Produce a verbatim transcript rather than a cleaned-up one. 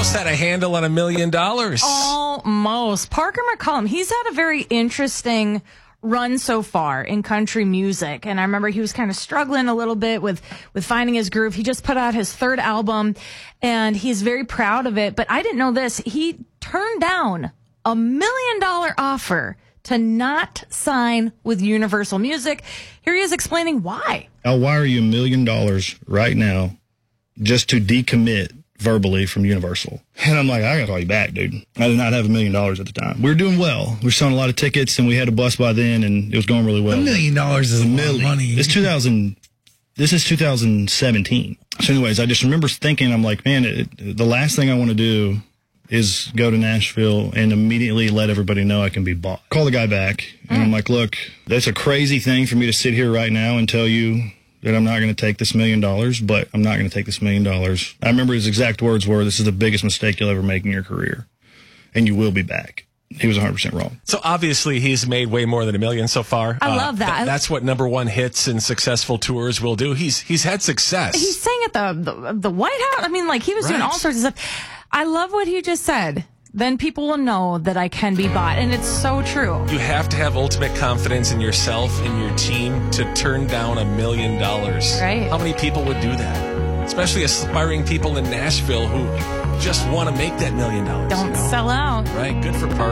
almost had a handle on a million dollars. Almost. Parker McCollum, he's had a very interesting run so far in country music. And I remember he was kind of struggling a little bit with, with finding his groove. He just put out his third album and he's very proud of it. But I didn't know this. He turned down a million dollar offer to not sign with Universal Music. Here he is explaining why. I'll wire you a million dollars right now just to decommit verbally from Universal. And I'm like, I gotta call you back, dude. I did not have a million dollars at the time. We were doing well. We were selling a lot of tickets and we had a bus by then and it was going really well. A million dollars is a lot of money. It's two thousand, this is two thousand seventeen. So anyways, I just remember thinking, I'm like, man, it, the last thing I want to do is go to Nashville and immediately let everybody know I can be bought. Call the guy back and I'm like, look, that's a crazy thing for me to sit here right now and tell you that I'm not going to take this million dollars, but I'm not going to take this million dollars. I remember his exact words were, this is the biggest mistake you'll ever make in your career, and you will be back. He was one hundred percent wrong. So obviously he's made way more than a million so far. I uh, love that. Th- that's what number one hits and successful tours will do. He's he's had success. He sang at the, the, the White House. I mean, like, he was doing Right. all sorts of stuff. I love what he just said. Then people will know that I can be bought. And it's so true. You have to have ultimate confidence in yourself and your team to turn down a million dollars. Right. How many people would do that? Especially aspiring people in Nashville who just want to make that million dollars. Don't you know? sell out. Right. Good for Parker.